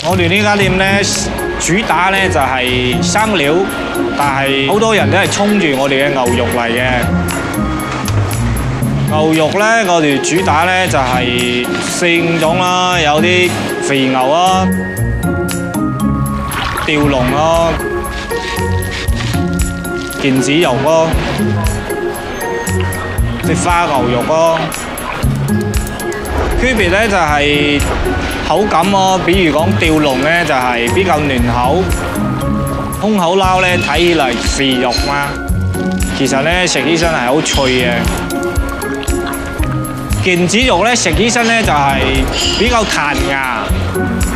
我哋呢間店咧主打咧就係生料，但係好多人都係衝住我哋嘅牛肉嚟嘅。牛肉咧，我哋主打咧就係4、5種啦，有啲肥牛啊、吊龍啊、腱子肉咯、即花牛肉咯。區別咧就係口感咯，比如講吊龍咧就係比較嫩口，空口撈咧睇起嚟肥肉嘛，其實咧食起身係好脆嘅。腱子肉咧食起身咧就係比較彈牙，